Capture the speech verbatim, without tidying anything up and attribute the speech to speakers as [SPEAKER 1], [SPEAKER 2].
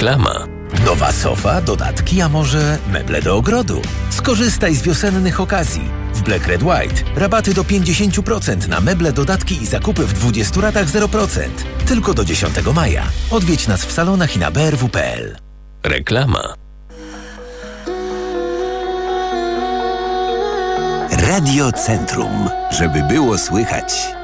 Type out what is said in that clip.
[SPEAKER 1] Reklama.
[SPEAKER 2] Nowa sofa, dodatki, a może meble do ogrodu? Skorzystaj z wiosennych okazji. W Black Red White rabaty do pięćdziesiąt procent na meble, dodatki i zakupy w dwudziestu ratach zero procent. Tylko do dziesiątego maja. Odwiedź nas w salonach i na b r w kropka p l.
[SPEAKER 1] Reklama.
[SPEAKER 3] Radio Centrum. Żeby było słychać.